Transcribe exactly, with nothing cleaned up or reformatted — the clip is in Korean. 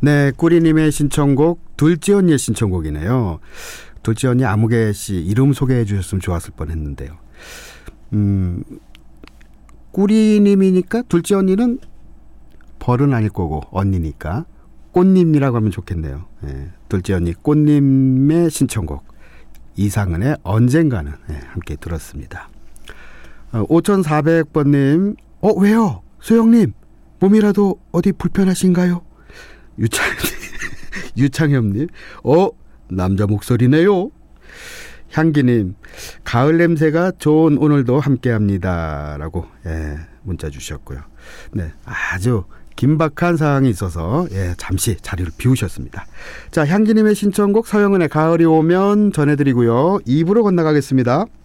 네, 꾸리님의 신청곡 둘째 언니의 신청곡이네요. 둘째 언니 아무개 씨 이름 소개해 주셨으면 좋았을 뻔했는데요. 음, 꾸리님이니까 둘째 언니는 벌은 아닐 거고 언니니까 꽃님이라고 하면 좋겠네요. 네, 둘째 언니 꽃님의 신청곡 이상은의 언젠가는 네, 함께 들었습니다. 어, 오천사백 번님 어 왜요? 소영님 몸이라도 어디 불편하신가요? 유창, 유창엽님, 어, 남자 목소리네요. 향기님, 가을 냄새가 좋은 오늘도 함께 합니다. 라고, 예, 문자 주셨고요. 네, 아주 긴박한 상황이 있어서, 예, 잠시 자리를 비우셨습니다. 자, 향기님의 신청곡 서영은의 가을이 오면 전해드리고요. 이 부로 건너가겠습니다.